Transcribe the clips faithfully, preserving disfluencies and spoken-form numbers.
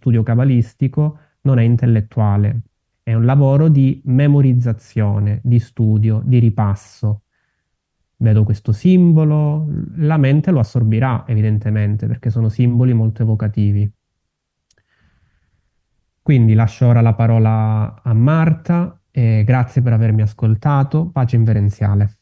studio cabalistico non è intellettuale, è un lavoro di memorizzazione, di studio, di ripasso. Vedo questo simbolo, la mente lo assorbirà evidentemente perché sono simboli molto evocativi. Quindi lascio ora la parola a Marta e grazie per avermi ascoltato. Pace inverenziale.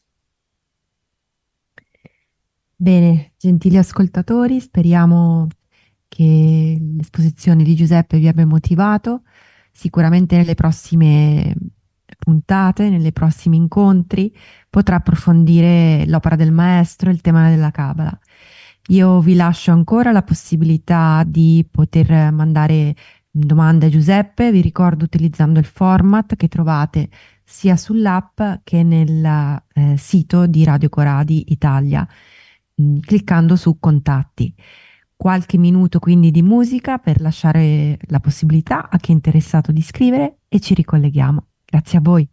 Bene, gentili ascoltatori, speriamo che l'esposizione di Giuseppe vi abbia motivato. Sicuramente nelle prossime puntate, nei prossimi incontri, potrà approfondire l'opera del maestro, il tema della Cabala. Io vi lascio ancora la possibilità di poter mandare domande a Giuseppe, vi ricordo utilizzando il format che trovate sia sull'app che nel eh, sito di Radio Coradi Italia, mh, cliccando su contatti. Qualche minuto quindi di musica per lasciare la possibilità a chi è interessato di scrivere e ci ricolleghiamo. Grazie a voi.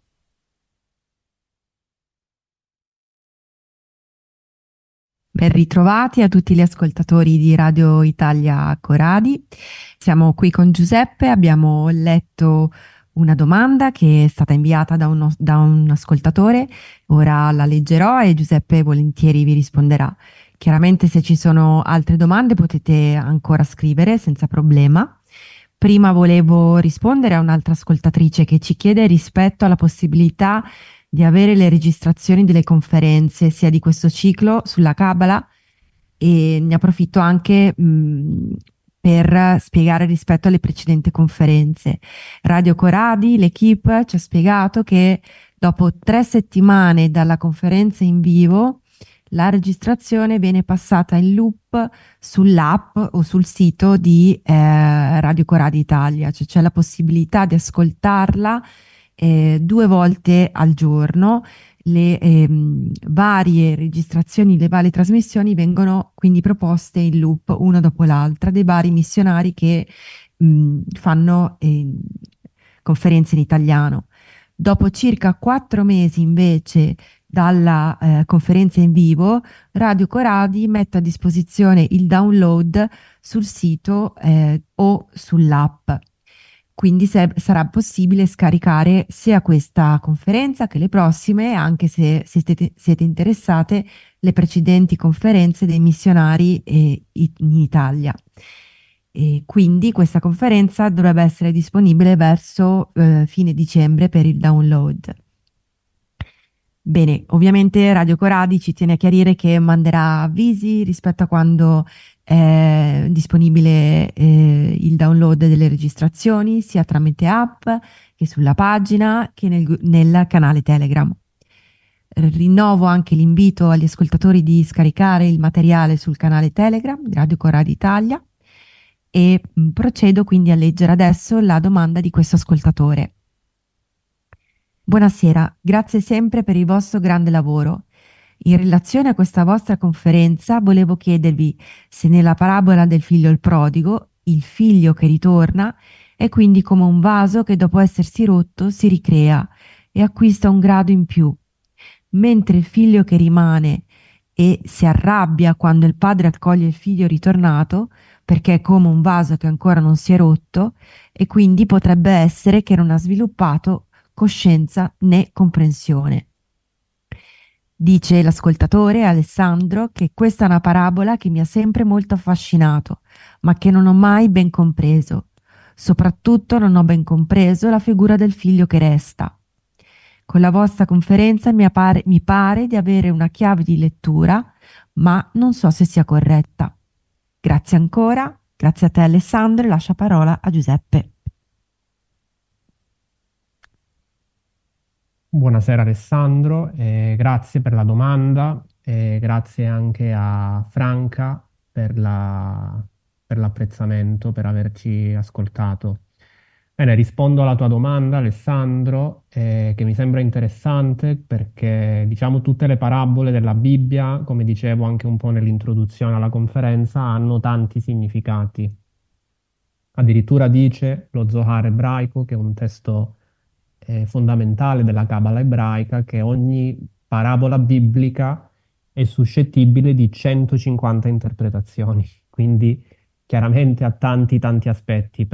Ben ritrovati a tutti gli ascoltatori di Radio Italia Coradi. Siamo qui con Giuseppe, abbiamo letto una domanda che è stata inviata da, uno- da un ascoltatore, ora la leggerò e Giuseppe volentieri vi risponderà. Chiaramente se ci sono altre domande potete ancora scrivere senza problema. Prima volevo rispondere a un'altra ascoltatrice che ci chiede rispetto alla possibilità di avere le registrazioni delle conferenze, sia di questo ciclo sulla Cabala, e ne approfitto anche mh, per spiegare rispetto alle precedenti conferenze. Radio Coradi, l'equipe ci ha spiegato che dopo tre settimane dalla conferenza in vivo, la registrazione viene passata in loop sull'app o sul sito di eh, Radio Coradi Italia, cioè c'è la possibilità di ascoltarla eh, due volte al giorno. Le ehm, varie registrazioni, le varie trasmissioni vengono quindi proposte in loop una dopo l'altra dei vari missionari che mh, fanno eh, conferenze in italiano. Dopo circa quattro mesi invece dalla eh, conferenza in vivo, Radio Coradi mette a disposizione il download sul sito eh, o sull'app. Quindi se- sarà possibile scaricare sia questa conferenza che le prossime, anche se, se siete, siete interessate, le precedenti conferenze dei missionari eh, i- in Italia. E quindi questa conferenza dovrebbe essere disponibile verso eh, fine dicembre per il download. Bene, ovviamente Radio Coradi ci tiene a chiarire che manderà avvisi rispetto a quando è disponibile eh, il download delle registrazioni, sia tramite app che sulla pagina che nel, gu- nel canale Telegram. Rinnovo anche l'invito agli ascoltatori di scaricare il materiale sul canale Telegram di Radio Coradi Italia e mh, procedo quindi a leggere adesso la domanda di questo ascoltatore. Buonasera, grazie sempre per il vostro grande lavoro. In relazione a questa vostra conferenza, volevo chiedervi se nella parabola del figlio il prodigo, il figlio che ritorna è quindi come un vaso che dopo essersi rotto si ricrea e acquista un grado in più, mentre il figlio che rimane e si arrabbia quando il padre accoglie il figlio ritornato, perché è come un vaso che ancora non si è rotto, e quindi potrebbe essere che non ha sviluppato coscienza né comprensione. Dice l'ascoltatore Alessandro che questa è una parabola che mi ha sempre molto affascinato, ma che non ho mai ben compreso. Soprattutto non ho ben compreso la figura del figlio che resta. Con la vostra conferenza mi appare- mi pare di avere una chiave di lettura, ma non so se sia corretta. Grazie ancora, grazie a te Alessandro e lascio la parola a Giuseppe. Buonasera Alessandro, e grazie per la domanda e grazie anche a Franca per la- per l'apprezzamento, per averci ascoltato. Bene, rispondo alla tua domanda, Alessandro, eh, che mi sembra interessante perché, diciamo, tutte le parabole della Bibbia, come dicevo anche un po' nell'introduzione alla conferenza, hanno tanti significati. Addirittura dice lo Zohar ebraico, che è un testo eh, fondamentale della Cabala ebraica, che ogni parabola biblica è suscettibile di centocinquanta interpretazioni, quindi chiaramente ha tanti tanti aspetti.